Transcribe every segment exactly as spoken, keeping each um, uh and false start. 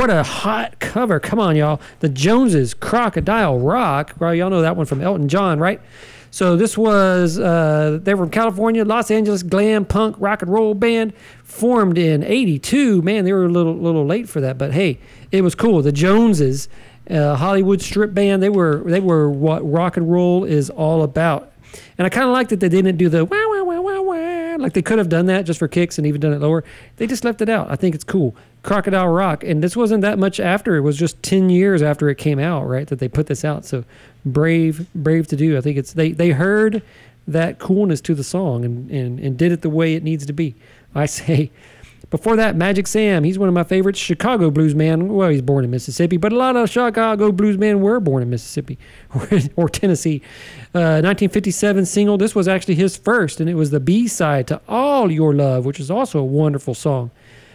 what a hot cover. Come on, y'all. The Joneses, Crocodile Rock. Well, y'all know that one from Elton John, right? So this was, uh, they were from California, Los Angeles glam punk rock and roll band, formed in eighty-two. Man, they were a little little late for that, but hey, it was cool. The Joneses, uh, Hollywood strip band, they were they were what rock and roll is all about. And I kind of like that they didn't do the wah, wah, wah, wah, wah, like they could have done that just for kicks and even done it lower. They just left it out. I think it's cool. Crocodile Rock, and this wasn't that much after. It was just ten years after it came out, right, that they put this out. So brave, brave to do. I think it's they they heard that coolness to the song and, and, and did it the way it needs to be. I say, before that, Magic Sam. He's one of my favorites. Chicago blues man. Well, he's born in Mississippi, but a lot of Chicago blues men were born in Mississippi or, or Tennessee. Uh, nineteen fifty-seven single. This was actually his first, and it was the B-side to All Your Love, which is also a wonderful song.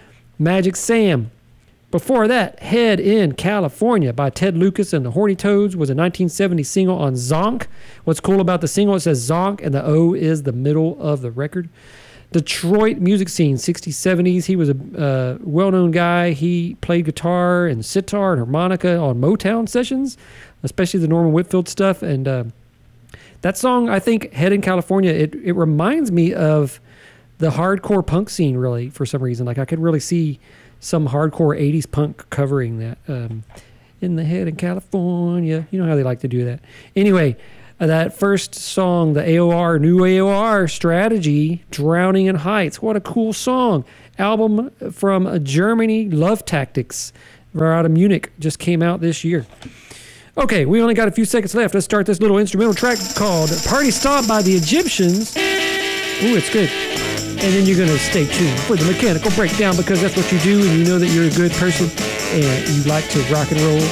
Magic Sam. Before that, Head in California by Ted Lucas and the Horny Toads was a nineteen seventy single on Zonk. What's cool about the single, it says Zonk, and the O is the middle of the record. Detroit music scene, sixties, seventies. He was a uh, well-known guy. He played guitar and sitar and harmonica on Motown sessions, especially the Norman Whitfield stuff. And uh, that song, I think, Head in California, it, it reminds me of the hardcore punk scene, really, for some reason. Like, I could really see some hardcore eighties punk covering that. Um, in the Head in California. You know how they like to do that. Anyway, uh, that first song, the A O R, new A O R strategy, Drowning in Heights. What a cool song. Album from uh, Germany, Love Tactics. We're out of Munich. Just came out this year. Okay, we only got a few seconds left. Let's start this little instrumental track called Party Stomp by the Egyptians. Ooh, it's good. And then you're going to stay tuned for the mechanical breakdown, because that's what you do, and you know that you're a good person and you like to rock and roll.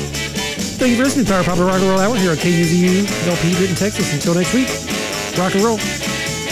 Thank you for listening to Power Pop Rock and Roll Hour here on K U Z U, L P, Denton, Texas. Until next week, rock and roll.